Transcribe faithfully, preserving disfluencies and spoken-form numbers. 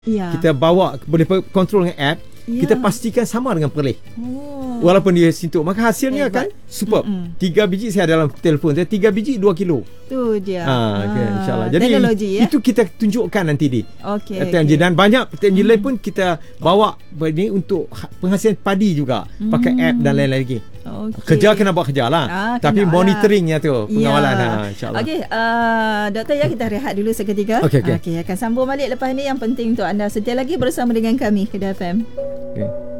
Ya. Kita bawa, boleh kontrol dengan app. Ya. Kita pastikan sama dengan Perlis. Oh. Walaupun dia sintuk, maka hasilnya Hebat. kan superb. Mm-mm. Tiga biji saya dalam telefon saya, tiga biji dua kilo. Tu dia. Ha, okay, insyaAllah. Jadi teknologi, ya? itu kita tunjukkan nanti di Okey. teknologi. Okay. Dan banyak teknologi lain pun kita bawa ini untuk penghasilan padi juga. Pakai Hmm. app dan lain-lain lagi. Okay. Kerja kena buat kerja lah. Ah, Tapi kena monitoringnya tu, pengawalan. Ya. Ha, insyaAllah. Okey, uh, Doktor, ya, kita rehat dulu seketika. Okey, okey. Okey, akan sambung balik lepas ni. Yang penting untuk anda setia lagi bersama dengan kami Kedah F M. Okay.